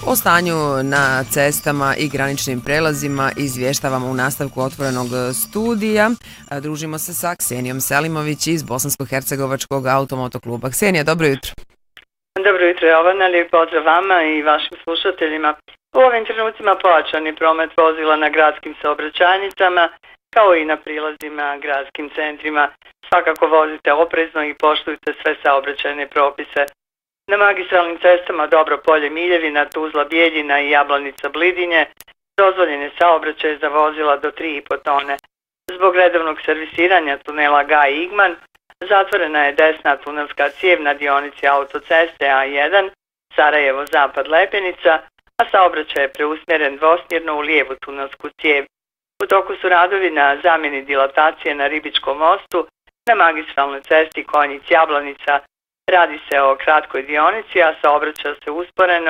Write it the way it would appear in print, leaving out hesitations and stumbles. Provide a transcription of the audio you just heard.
O stanju na cestama i graničnim prelazima izvještavamo u nastavku otvorenog studija. Družimo se sa Ksenijom Selimović iz Bosansko-hercegovačkog automotokluba. Ksenija, dobro jutro. Dobro jutro, Jovana, lijep pozdrav vama i vašim slušateljima. U ovim trenucima pojačani promet vozila na gradskim saobraćajnicama, kao i na prilazima gradskim centrima. Svakako vozite oprezno i poštujte sve saobraćajne propise. Na magistralnim cestama Dobro-Polje Miljevina, Tuzla Bijeljina i Jablanica Blidinje dozvoljen je saobraćaj za vozila do 3,5 tone. Zbog redovnog servisiranja tunela Gaj Igman zatvorena je desna tunelska cijev na dionici autoceste A1 Sarajevo-Zapad Lepenica, a saobraćaj je preusmjeren dvosmjerno u lijevu tunelsku cijev. U toku su radovi na zamjeni dilatacije na Ribičkom mostu na magistralnoj cesti Konjic-Jablanica. Radi se o kratkoj dionici, a saobraća se usporeno